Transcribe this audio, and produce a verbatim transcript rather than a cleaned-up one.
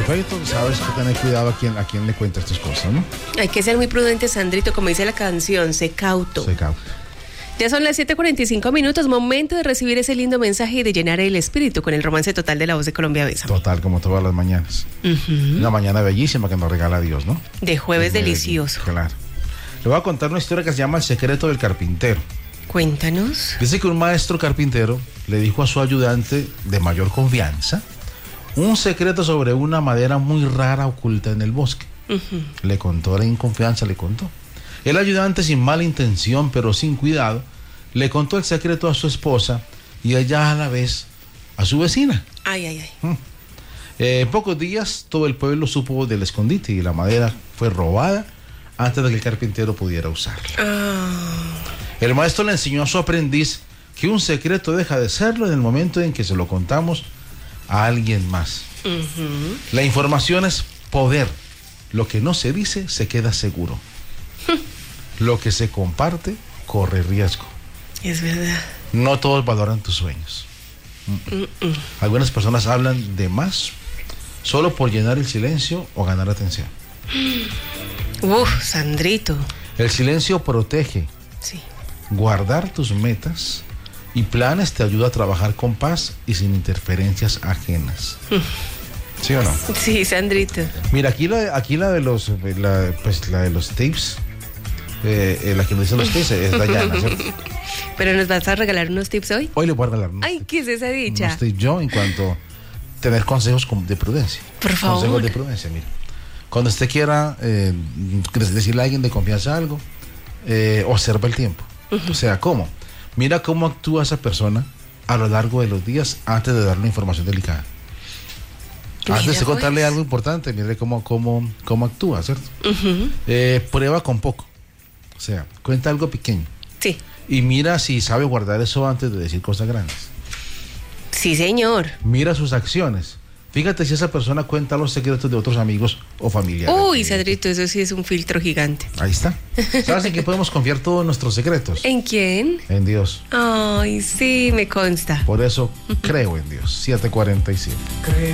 efecto, sabes que tener cuidado a quien, a quien le cuenta estas cosas, ¿no? Hay que ser muy prudente, Sandrito, como dice la canción, sé cauto. Sé cauto. Ya son las siete cuarenta y cinco minutos, momento de recibir ese lindo mensaje y de llenar el espíritu con el romance total de La Voz de Colombia Besa. Total, como todas las mañanas. Uh-huh. Una mañana bellísima que nos regala Dios, ¿no? De jueves de, delicioso. De, claro. Le voy a contar una historia que se llama El secreto del carpintero. Cuéntanos. Dice que un maestro carpintero le dijo a su ayudante de mayor confianza un secreto sobre una madera muy rara oculta en el bosque. Uh-huh. Le contó, la inconfianza le contó. El ayudante, sin mala intención, pero sin cuidado, le contó el secreto a su esposa y ella a la vez a su vecina. Ay, ay, ay. Mm. Eh, en pocos días todo el pueblo supo del escondite y la madera fue robada antes de que el carpintero pudiera usarla. Oh. El maestro le enseñó a su aprendiz que un secreto deja de serlo en el momento en que se lo contamos a alguien más. Uh-huh. La información es poder. Lo que no se dice se queda seguro. Lo que se comparte corre riesgo. Es verdad. No todos valoran tus sueños. Uh-uh. Algunas personas hablan de más solo por llenar el silencio o ganar atención. Uf, Sandrito. El silencio protege. Sí. Guardar tus metas y planes te ayuda a trabajar con paz y sin interferencias ajenas. ¿Sí o no? Sí, Sandrito. Mira, aquí la, aquí la de los la, pues la de los tips. Eh, eh, la que nos dice los tips es Dayana, ¿cierto? ¿Pero nos vas a regalar unos tips hoy? Hoy le voy a regalar unos Ay, tips. ¿qué es esa dicha? Unos tips yo en cuanto a tener consejos de prudencia. Por favor. Consejos de prudencia, mira. Cuando usted quiera eh, decirle a alguien de confianza algo, eh, observa el tiempo. Uh-huh. O sea, ¿cómo? Mira cómo actúa esa persona a lo largo de los días antes de darle información delicada. Mira, antes de contarle pues. algo importante, mire cómo, cómo, cómo actúa, ¿cierto? Uh-huh. Eh, prueba con poco. O sea, cuenta algo pequeño. Sí. Y mira si sabe guardar eso antes de decir cosas grandes. Sí, señor. Mira sus acciones. Fíjate si esa persona cuenta los secretos de otros amigos o familiares. Uy, Sandrito, eso sí es un filtro gigante. Ahí está. ¿Sabes en quién podemos confiar todos nuestros secretos? ¿En quién? En Dios. Ay, sí, me consta. Por eso creo en Dios. siete cuarenta y siete.